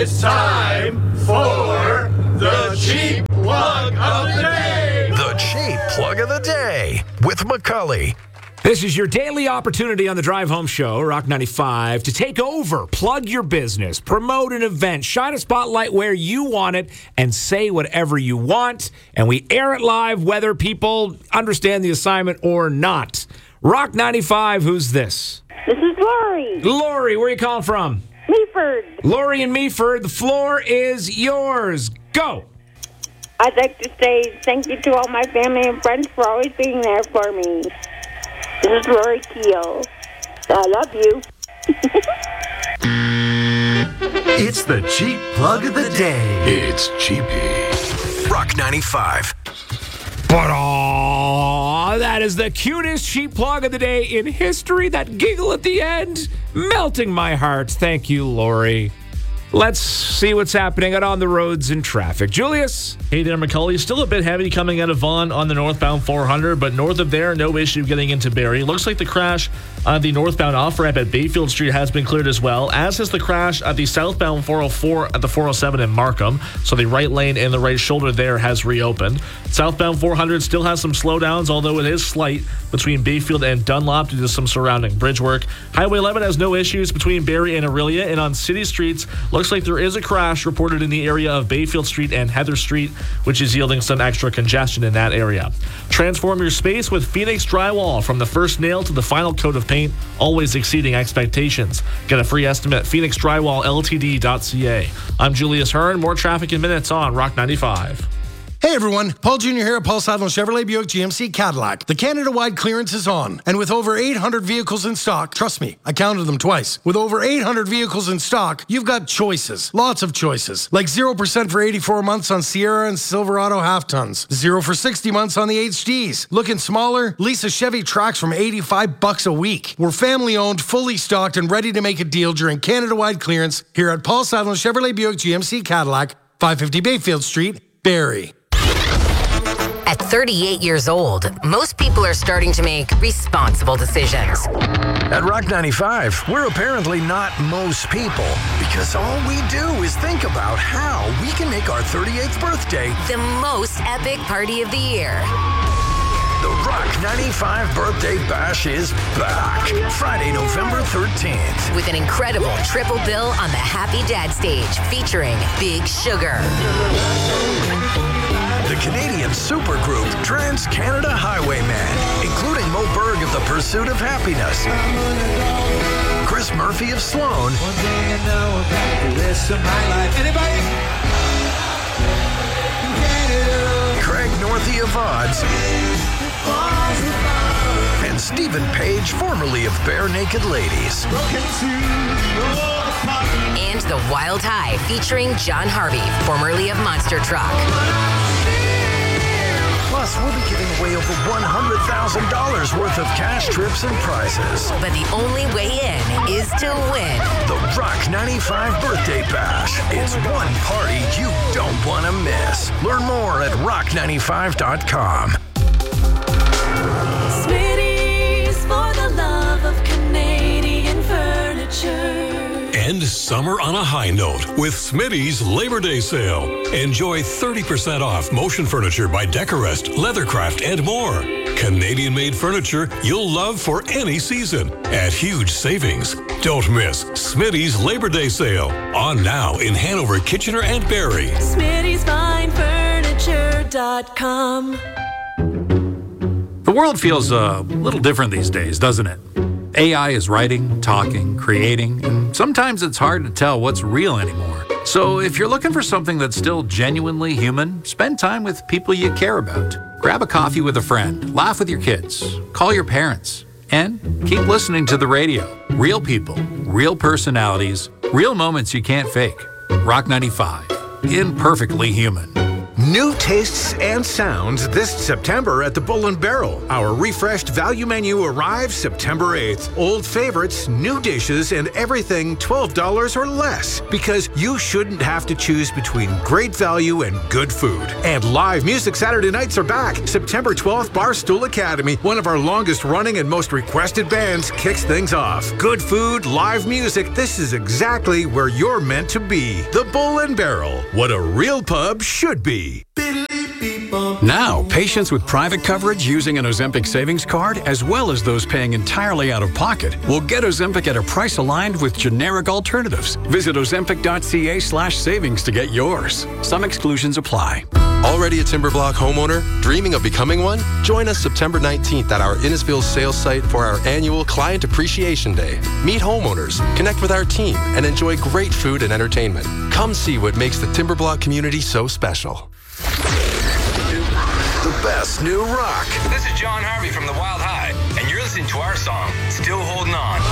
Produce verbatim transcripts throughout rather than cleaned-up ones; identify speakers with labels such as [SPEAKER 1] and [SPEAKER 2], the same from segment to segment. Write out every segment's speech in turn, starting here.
[SPEAKER 1] It's time for the Cheap Plug of the Day.
[SPEAKER 2] The Cheap Plug of the Day with McCully.
[SPEAKER 3] This is your daily opportunity on the Drive Home Show, Rock ninety-five, to take over, plug your business, promote an event, shine a spotlight where you want it, and say whatever you want. And we air it live whether people understand the assignment or not. Rock ninety-five, who's this?
[SPEAKER 4] This is Lori.
[SPEAKER 3] Lori, where are you calling from?
[SPEAKER 4] Meaford.
[SPEAKER 3] Lori and Meaford, the floor is yours. Go.
[SPEAKER 4] I'd like to say thank you to all my family and friends for always being there for me. This is Lori Keel. I love you.
[SPEAKER 2] It's the Cheap Plug of the Day. It's Cheapy. Rock ninety-five.
[SPEAKER 3] But oh, that is the cutest cheap plug of the day in history. That giggle at the end, melting my heart. Thank you, Lori. Let's see what's happening out on the roads and traffic. Julius?
[SPEAKER 5] Hey there, McCully. Still a bit heavy coming out of Vaughan on the northbound four hundred, but north of there, no issue getting into Barrie. Looks like the crash on the northbound off-ramp at Bayfield Street has been cleared as well, as has the crash at the southbound four oh four at the four oh seven in Markham. So the right lane and the right shoulder there has reopened. Southbound four hundred still has some slowdowns, although it is slight between Bayfield and Dunlop due to some surrounding bridge work. Highway eleven has no issues between Barrie and Aurelia, and on city streets, looks like there is a crash reported in the area of Bayfield Street and Heather Street, which is yielding some extra congestion in that area. Transform your space with Phoenix Drywall. From the first nail to the final coat of paint, always exceeding expectations. Get a free estimate at phoenix drywall l t d dot c a. I'm Julius Hearn. More traffic in minutes on Rock ninety-five.
[SPEAKER 6] Hey everyone, Paul Junior here at Paul Sadler Chevrolet Buick G M C Cadillac. The Canada-wide clearance is on, and with over eight hundred vehicles in stock, trust me, I counted them twice. With over eight hundred vehicles in stock, you've got choices, lots of choices, like zero percent for eighty-four months on Sierra and Silverado half-tons, zero for sixty months on the H Ds. Looking smaller? Lease a Chevy Trax from eighty-five bucks a week. We're family-owned, fully stocked, and ready to make a deal during Canada-wide clearance here at Paul Sadler Chevrolet Buick G M C Cadillac, five fifty Bayfield Street, Barrie.
[SPEAKER 7] At thirty-eight years old, most people are starting to make responsible decisions.
[SPEAKER 2] At Rock ninety-five, we're apparently not most people, because all we do is think about how we can make our thirty-eighth birthday
[SPEAKER 7] The most epic party of the year.
[SPEAKER 2] The Rock ninety-five Birthday Bash is back. Friday, November thirteenth.
[SPEAKER 7] With an incredible triple bill on the Happy Dad stage featuring Big Sugar,
[SPEAKER 2] The Canadian supergroup Trans-Canada Highwaymen, including Mo Berg of The Pursuit of Happiness, Chris Murphy of Sloan, Craig Northey of Odds, and Stephen Page, formerly of Bare Naked Ladies.
[SPEAKER 7] and The Wild High featuring John Harvey, formerly of Monster Truck.
[SPEAKER 2] Plus, we'll be giving away over one hundred thousand dollars worth of cash, trips, and prizes.
[SPEAKER 7] But the only way in is to win.
[SPEAKER 2] The Rock ninety-five Birthday Bash. It's one party you don't want to miss. Learn more at rock ninety-five dot com.
[SPEAKER 8] Smitty's for the love of Canadian furniture.
[SPEAKER 9] End summer on a high note with Smitty's Labor Day sale. Enjoy thirty percent off motion furniture by Decorest, Leathercraft, and more. Canadian-made furniture you'll love for any season at huge savings. Don't miss Smitty's Labor Day sale. On now in Hanover, Kitchener, and Barrie.
[SPEAKER 8] Smitty's Fine Furniture dot com.
[SPEAKER 10] The world feels a little different these days, doesn't it? A I is writing, talking, creating, and sometimes it's hard to tell what's real anymore. So if you're looking for something that's still genuinely human, spend time with people you care about. Grab a coffee with a friend, laugh with your kids, call your parents, and keep listening to the radio. Real people, real personalities, real moments you can't fake. Rock ninety-five, imperfectly human.
[SPEAKER 2] New tastes and sounds this September at the Bull and Barrel. Our refreshed value menu arrives September eighth. Old favorites, new dishes, and everything twelve dollars or less. Because you shouldn't have to choose between great value and good food. And live music Saturday nights are back. September twelfth, Barstool Academy, one of our longest running and most requested bands, kicks things off. Good food, live music, this is exactly where you're meant to be. The Bull and Barrel, what a real pub should be.
[SPEAKER 11] Now, patients with private coverage using an Ozempic savings card, as well as those paying entirely out of pocket, will get Ozempic at a price aligned with generic alternatives. Visit ozempic.ca slash savings to get yours. Some exclusions apply.
[SPEAKER 12] Already a Timberblock homeowner? Dreaming of becoming one? Join us September nineteenth at our Innisfil sales site for our annual Client Appreciation Day. Meet homeowners, connect with our team, and enjoy great food and entertainment. Come see what makes the Timberblock community so special.
[SPEAKER 2] The best new rock.
[SPEAKER 13] This is John Harvey from the Wild High, and you're listening to our song, Still Holding On.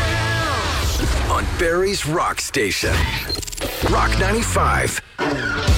[SPEAKER 2] On Barrie's Rock Station. Rock ninety-five.